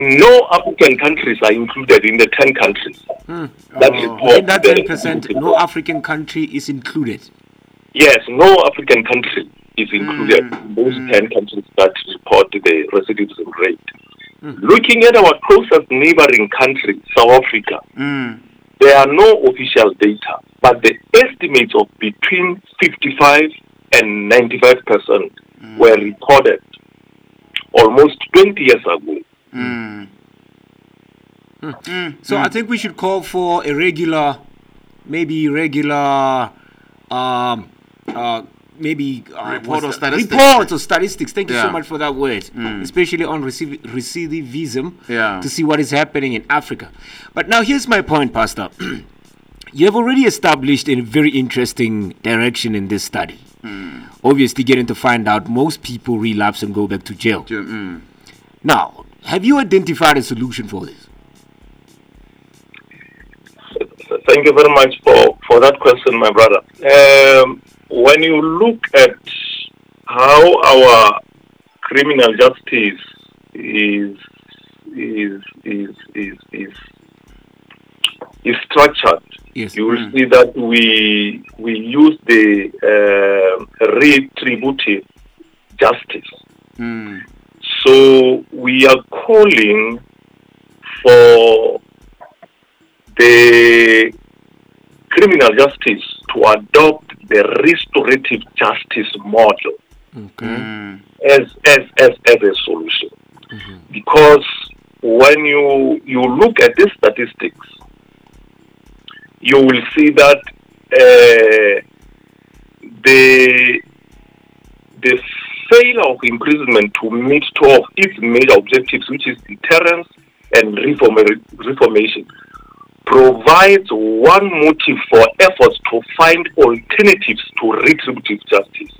No African countries are included in the 10 countries that report In that 10%, no African country is included. Yes, no African country is included in those 10 countries that report the recidivism rate. Looking at our closest neighboring country, South Africa, there are no official data, but the estimates of between 55 and 95% were recorded almost 20 years ago. So I think we should call for a regular, maybe Report or statistics. Reports or statistics. Thank you so Yeah. much for that word, especially on recidivism, Yeah. to see what is happening in Africa. But now here's my point, Pastor. You have already established a very interesting direction in this study. Obviously, getting to find out most people relapse and go back to jail. Now, have you identified a solution for this? Thank you very much for that question, my brother. When you look at how our criminal justice is structured, Yes. you will see that we use the retributive justice. So we are calling for the criminal justice to adopt the restorative justice model as a solution. Because when you look at these statistics, you will see that the failure of imprisonment to meet two of its major objectives, which is deterrence and reformation, provides one motive for efforts to find alternatives to retributive justice.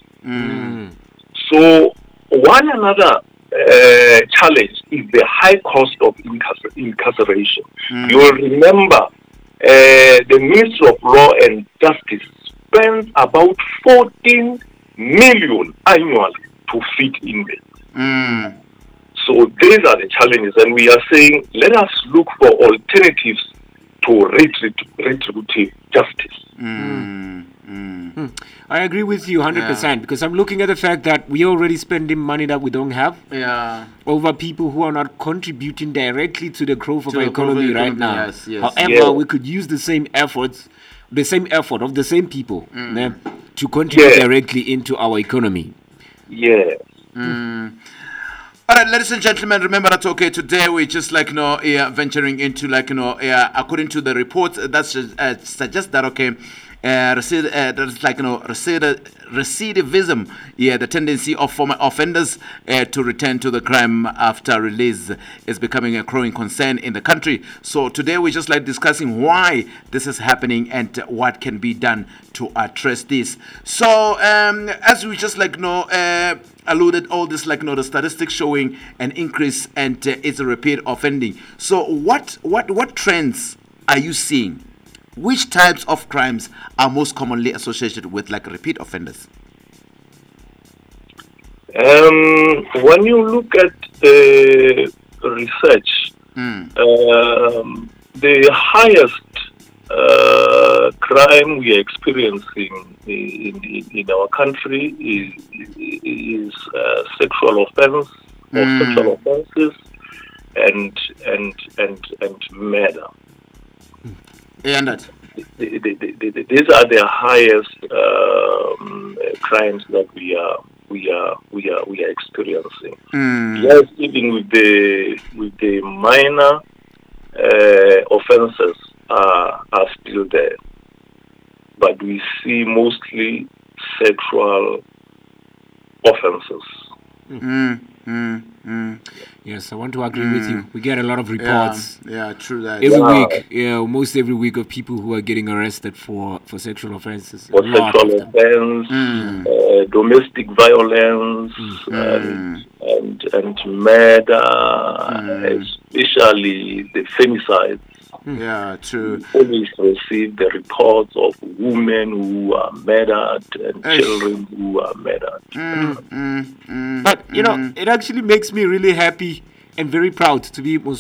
So one another challenge is the high cost of incarceration. You will remember the Ministry of Law and Justice spends about 14 million annually to feed inmates. So these are the challenges, and we are saying let us look for alternatives to retributive justice. I agree with you 100% because I'm looking at the fact that we're already spending money that we don't have over people who are not contributing directly to the growth of our economy right now. Yes, yes. However, we could use the same effort of the same people to contribute directly into our economy. Yeah. All right, ladies and gentlemen, remember that today we're just venturing into according to the report that suggests that recidivism, the tendency of former offenders to return to the crime after release is becoming a growing concern in the country. So today we're just discussing why this is happening and what can be done to address this. So as we just alluded, all this the statistics showing an increase and it's a repeat offending. So what trends are you seeing? Which types of crimes are most commonly associated with repeat offenders? When you look at the research, the highest crime we are experiencing in our country is sexual offense or sexual offenses and murder. And that these are the highest crimes that we are experiencing. Yes, even with the minor offenses are still there, but we see mostly sexual offenses. Yes, I want to agree with you. We get a lot of reports. Yeah, true that. Every week, almost every week, of people who are getting arrested for sexual offenses. For sexual offense, domestic violence, and murder, especially the femicides. Yeah, true. We always receive the reports of women who are murdered and children who are murdered. But, it actually makes me really happy and very proud to be